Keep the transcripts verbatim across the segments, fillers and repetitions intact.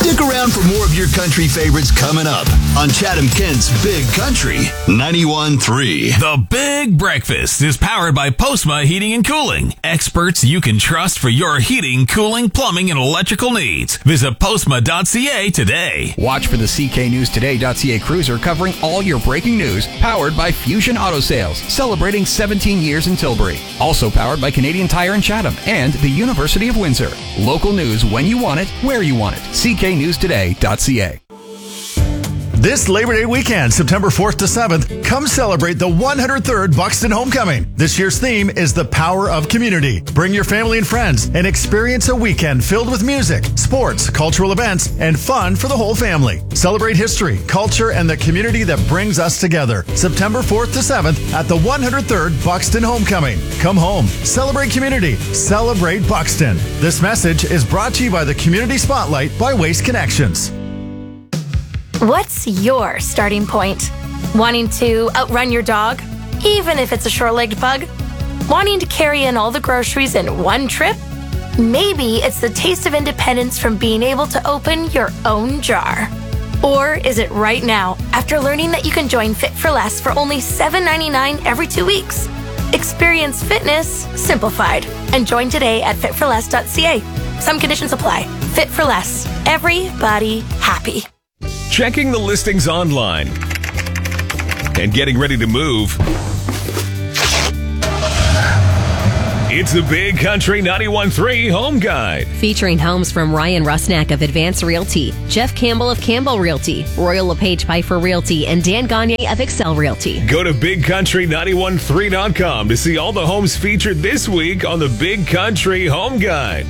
Stick around for more of your country favorites coming up on Chatham Kent's Big Country ninety-one point three. The Big Breakfast is powered by Postma Heating and Cooling. Experts you can trust for your heating, cooling, plumbing, and electrical needs. Visit postma dot c a today. Watch for the C K News Today dot c a cruiser covering all your breaking news, powered by Fusion Auto Sales, celebrating seventeen years in Tilbury. Also powered by Canadian Tire in Chatham and the University of Windsor. Local news when you want it, where you want it. C K News Today dot c a. This Labor Day weekend, September fourth to seventh, come celebrate the one hundred third Buxton Homecoming. This year's theme is the power of community. Bring your family and friends and experience a weekend filled with music, sports, cultural events, and fun for the whole family. Celebrate history, culture, and the community that brings us together. September fourth to seventh at the one hundred third Buxton Homecoming. Come home, celebrate community, celebrate Buxton. This message is brought to you by the Community Spotlight by Waste Connections. What's your starting point? Wanting to outrun your dog, even if it's a short-legged pug? Wanting to carry in all the groceries in one trip? Maybe it's the taste of independence from being able to open your own jar. Or is it right now, after learning that you can join Fit for Less for only seven ninety-nine every two weeks? Experience fitness simplified and join today at fit for less dot c a. Some conditions apply. Fit for Less. Everybody happy. Checking the listings online and getting ready to move. It's the Big Country ninety-one point three Home Guide. Featuring homes from Ryan Rusnak of Advance Realty, Jeff Campbell of Campbell Realty, Royal LePage Piper Realty, and Dan Gagne of Excel Realty. Go to big country ninety-one point three dot com to see all the homes featured this week on the Big Country Home Guide.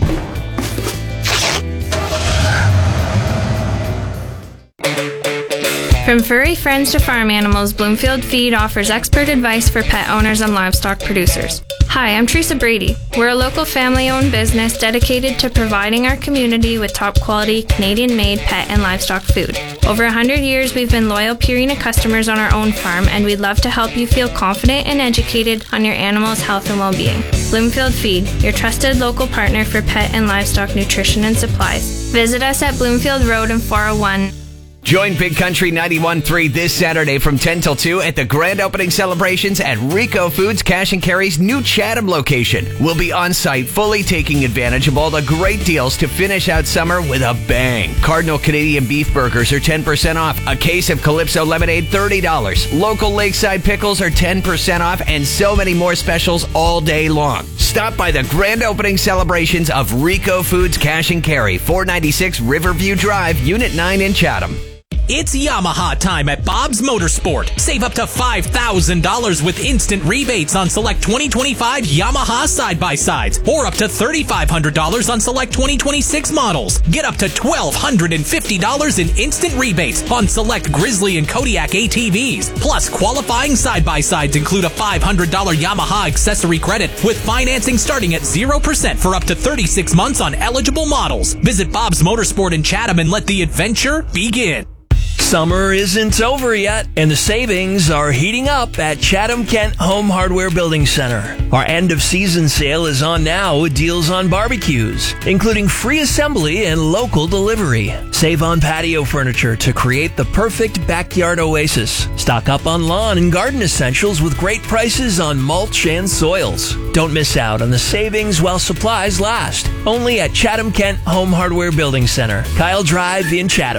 From furry friends to farm animals, Bloomfield Feed offers expert advice for pet owners and livestock producers. Hi, I'm Teresa Brady. We're a local family-owned business dedicated to providing our community with top-quality, Canadian-made pet and livestock food. Over one hundred years, we've been loyal Purina customers on our own farm, and we'd love to help you feel confident and educated on your animal's health and well-being. Bloomfield Feed, your trusted local partner for pet and livestock nutrition and supplies. Visit us at Bloomfield Road in four oh one. Join Big Country ninety-one point three this Saturday from ten till two at the grand opening celebrations at Rico Foods Cash and Carry's new Chatham location. We'll be on site fully taking advantage of all the great deals to finish out summer with a bang. Cardinal Canadian beef burgers are ten percent off. A case of Calypso lemonade, thirty dollars. Local Lakeside pickles are ten percent off, and so many more specials all day long. Stop by the grand opening celebrations of Rico Foods Cash and Carry, four ninety-six Riverview Drive, Unit nine in Chatham. It's Yamaha time at Bob's Motorsport. Save up to five thousand dollars with instant rebates on select twenty twenty-five Yamaha side-by-sides, or up to three thousand five hundred dollars on select twenty twenty-six models. Get up to one thousand two hundred fifty dollars in instant rebates on select Grizzly and Kodiak A T Vs. Plus, qualifying side-by-sides include a five hundred dollars Yamaha accessory credit with financing starting at zero percent for up to thirty-six months on eligible models. Visit Bob's Motorsport in Chatham and let the adventure begin. Summer isn't over yet, and the savings are heating up at Chatham Kent Home Hardware Building Center. Our end-of-season sale is on now with deals on barbecues, including free assembly and local delivery. Save on patio furniture to create the perfect backyard oasis. Stock up on lawn and garden essentials with great prices on mulch and soils. Don't miss out on the savings while supplies last. Only at Chatham Kent Home Hardware Building Center, Kyle Drive in Chatham.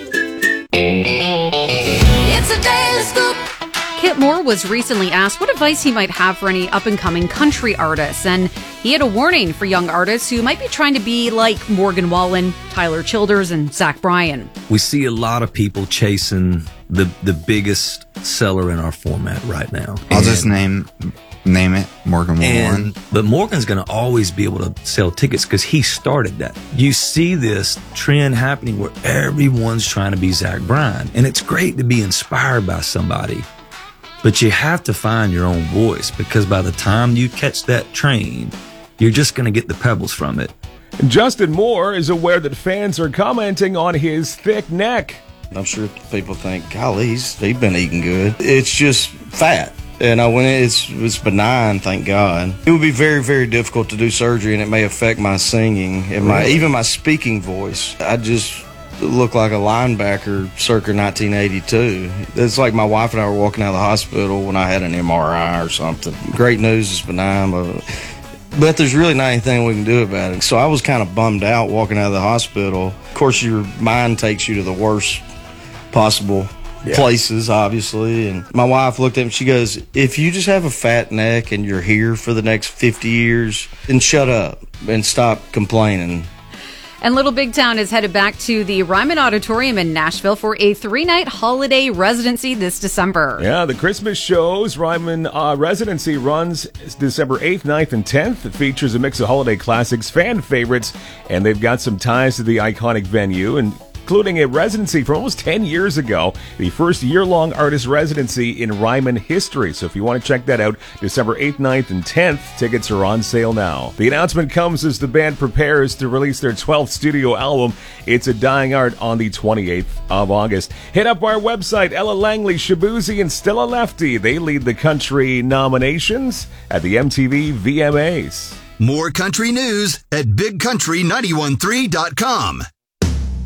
It's a daily scoop. Kit Moore was recently asked what advice he might have for any up-and-coming country artists, and he had a warning for young artists who might be trying to be like Morgan Wallen, Tyler Childers, and Zach Bryan. We see a lot of people chasing the the biggest seller in our format right now. I'll and, just name name it Morgan Wallen. And, but Morgan's going to always be able to sell tickets because he started that. You see this trend happening where everyone's trying to be Zach Bryan, and it's great to be inspired by somebody. But you have to find your own voice, because by the time you catch that train, you're just going to get the pebbles from it. Justin Moore is aware that fans are commenting on his thick neck. I'm sure people think, golly, he's, he's been eating good. It's just fat. And I went, it's, it's benign, thank God. It would be very, very difficult to do surgery, and it may affect my singing and my, even my speaking voice. I just, looked like a linebacker circa nineteen eighty-two. It's like my wife and I were walking out of the hospital when I had an M R I or something. Great news is benign, but, but there's really not anything we can do about it. So I was kind of bummed out walking out of the hospital. Of course, your mind takes you to the worst possible yeah. places, obviously. And my wife looked at me, she goes, if you just have a fat neck and you're here for the next fifty years, then shut up and stop complaining. And Little Big Town is headed back to the Ryman Auditorium in Nashville for a three-night holiday residency this December. Yeah, the Christmas show's Ryman uh, residency runs December eighth, ninth, and tenth. It features a mix of holiday classics, fan favorites, and they've got some ties to the iconic venue, and including a residency from almost ten years ago, the first year-long artist residency in Ryman history. So if you want to check that out, December eighth, ninth, and tenth, tickets are on sale now. The announcement comes as the band prepares to release their twelfth studio album, It's a Dying Art, on the twenty-eighth of August. Hit up our website, Ella Langley, Shabuzi, and Stella Lefty. They lead the country nominations at the M T V V M As. More country news at big country nine one three dot com.